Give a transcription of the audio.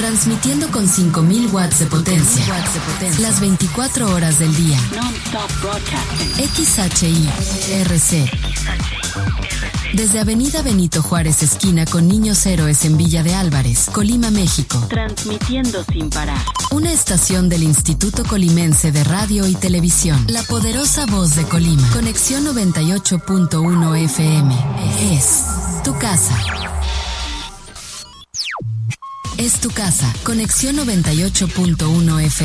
Transmitiendo con 5000 watts de potencia. Las 24 horas del día. Non-stop broadcasting. XHI-RC. Desde Avenida Benito Juárez, esquina con Niños Héroes en Villa de Álvarez, Colima, México. Transmitiendo sin parar. Una estación del Instituto Colimense de Radio y Televisión. La poderosa voz de Colima. Conexión 98.1 FM. Es tu casa. Es tu casa. Conexión 98.1 FM.